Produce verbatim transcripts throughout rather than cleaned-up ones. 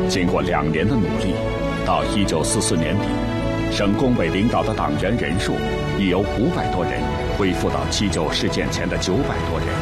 经过两年的努力，到一九四四年底，省工委领导的党员人数已由五百多人恢复到七九事件前的九百多人。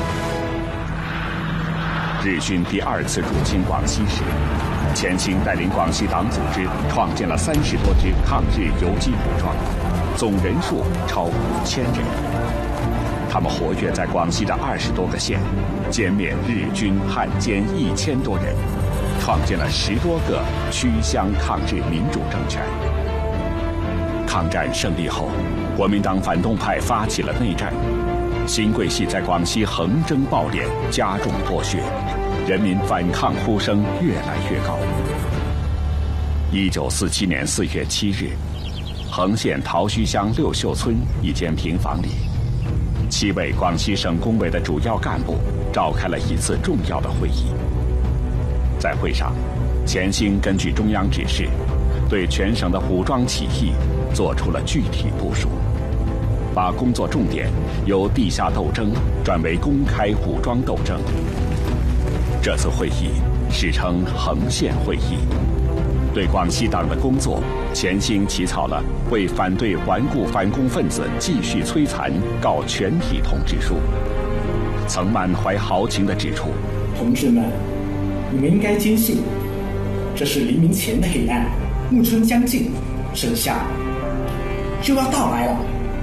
日军第二次入侵广西时，钱兴带领广西党组织创建了三十多支抗日游击武装，总人数超五千人。他们活跃在广西的二十多个县，歼灭日军汉奸一千多人，创建了十多个区乡抗日民主政权。抗战胜利后，国民党反动派发起了内战，新桂系在广西横征暴敛，加重剥削，人民反抗呼声越来越高。一九四七年四月七日，横县桃墟乡六秀村一间平房里，七位广西省工委的主要干部召开了一次重要的会议。在会上，钱兴根据中央指示，对全省的武装起义做出了具体部署，把工作重点由地下斗争转为公开武装斗争。这次会议史称横县会议。对广西党的工作，钱兴起草了为反对顽固反攻分子继续摧残告全体通知书，曾满怀豪情地指出： 同志们，你们应该坚信，这是黎明前的黑暗，暮春将近，盛夏就要到来了。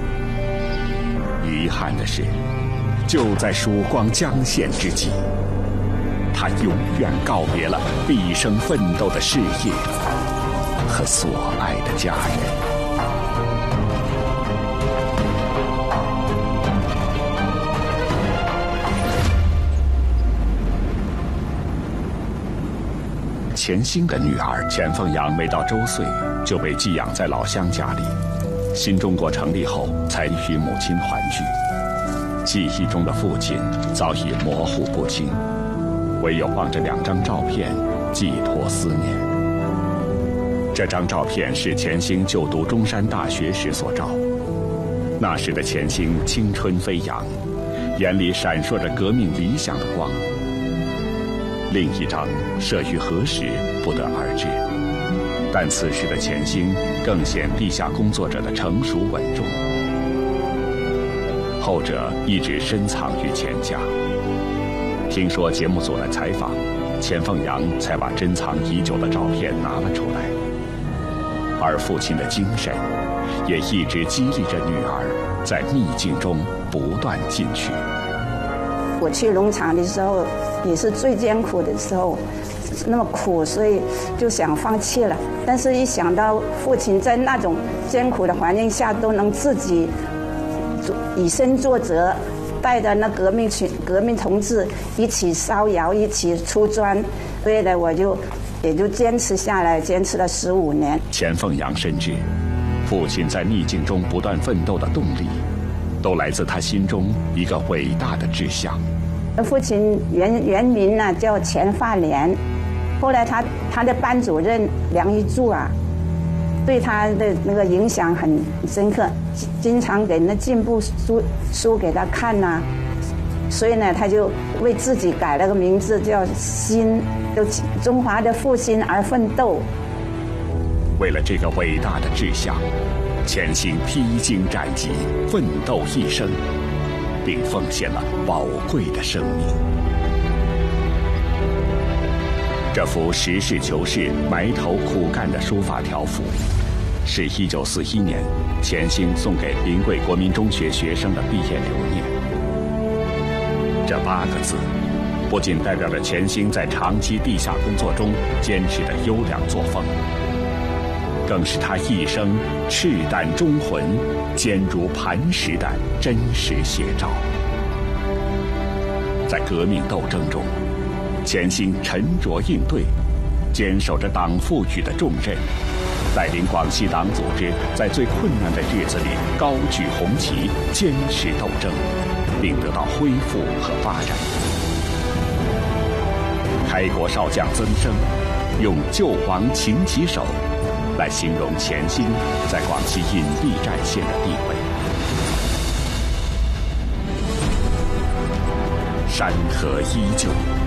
遗憾的是，就在曙光将现之际，他永远告别了毕生奋斗的事业和所爱的家人。钱兴的女儿钱凤阳没到周岁就被寄养在老乡家里，新中国成立后才与母亲团聚。记忆中的父亲早已模糊不清，唯有望着两张照片寄托思念。这张照片是钱兴就读中山大学时所照，那时的钱兴青春飞扬，眼里闪烁着革命理想的光。另一张摄于何时不得而知，但此时的钱兴更显地下工作者的成熟稳重，后者一直深藏于钱家。听说节目组来采访，钱凤阳才把珍藏已久的照片拿了出来，而父亲的精神也一直激励着女儿在逆境中不断进取。 我去农场的时候也是最艰苦的时候，那么苦，所以就想放弃了。但是一想到父亲在那种艰苦的环境下都能自己以身作则，带着那革命群革命同志一起烧窑，一起出砖，所以呢，我就也就坚持下来，坚持了十五年。 钱凤阳深知，父亲在逆境中不断奋斗的动力，都来自他心中一个伟大的志向。 父亲原原名呢叫钱发莲，后来他他的班主任梁一柱啊，对他的那个影响很深刻，经常给那进步书书给他看呐、啊，所以呢，他就为自己改了个名字叫新，就中华的复兴而奋斗。 为了这个伟大的志向，钱兴披荆斩棘，奋斗一生，并奉献了宝贵的生命。这幅实事求是、埋头苦干的书法条幅，是一九四一年钱兴送给临桂国民中学学生的毕业留念。这八个字，不仅代表着钱兴在长期地下工作中坚持的优良作风，更是他一生赤胆忠魂、坚如磐石的真实写照。在革命斗争中，钱兴沉着应对，坚守着党赋予的重任，带领广西党组织在最困难的日子里高举红旗，坚持斗争，并得到恢复和发展。开国少将曾生用“救亡擎旗手”来形容钱兴在广西隐蔽战线的地位。山河依旧，